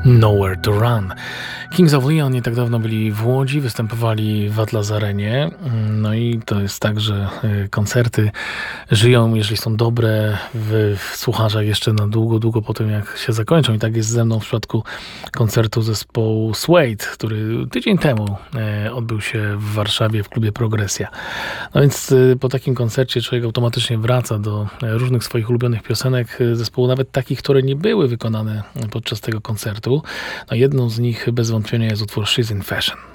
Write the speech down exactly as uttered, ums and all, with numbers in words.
Nowhere to Run. Kings of Leon nie tak dawno byli w Łodzi, występowali w Atlas Arenie. No i to jest tak, że koncerty żyją, jeżeli są dobre, w, w słuchaczach jeszcze na długo, długo po tym, jak się zakończą. I tak jest ze mną w przypadku koncertu zespołu Suede, który tydzień temu odbył się w Warszawie w klubie Progresja. No więc po takim koncercie człowiek automatycznie wraca do różnych swoich ulubionych piosenek zespołu, nawet takich, które nie były wykonane podczas tego koncertu. No jedną z nich bez wątpienia jest utwór She's in Fashion.